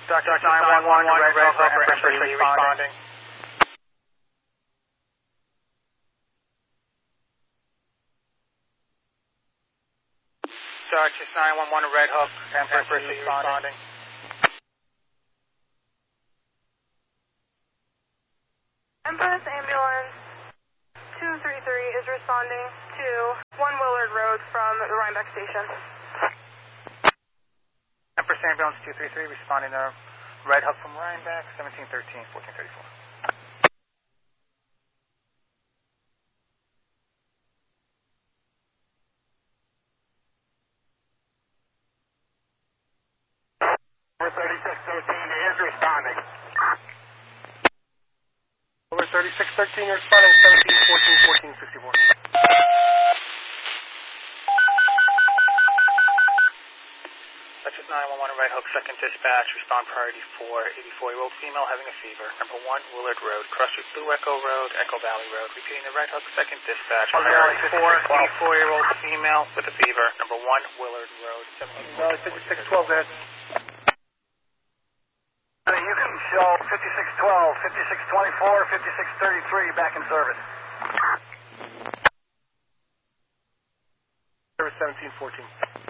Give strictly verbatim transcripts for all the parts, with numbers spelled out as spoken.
Doctor nine one one, Red Hook, Empress, are you responding? Doctor nine one one, Red Hook, Empress, are you responding? Empress Ambulance two three three is responding to one Willard Road from the Rhinebeck Station. Empress Ambulance two three three responding to Red Hook from Rhinebeck, seventeen thirteen, fourteen thirty-four. Over thirty-six thirteen is responding. Over thirty-six thirteen responding, seventeen fourteen, fourteen fifty-four. Texas nine one one, Red Hook, second dispatch, respond priority for eighty-four-year-old female having a fever. Number one, Willard Road, cross Street Blue Echo Road, Echo Valley Road. Repeating the Red Hook, second dispatch, priority for eighty-four-year-old female with a fever. Number one, Willard Road, fifty-six twelve, go ahead. You can show fifty-six twelve, fifty-six twenty-four, fifty-six thirty-three back in service. Service seventeen fourteen.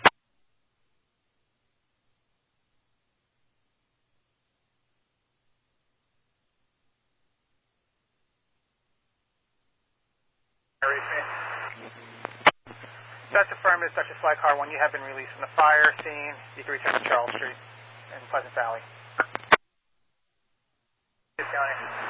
That's affirmative, Dutchess Fly Car one. You have been released from the fire scene. You can return to Charles Street in Pleasant Valley. County.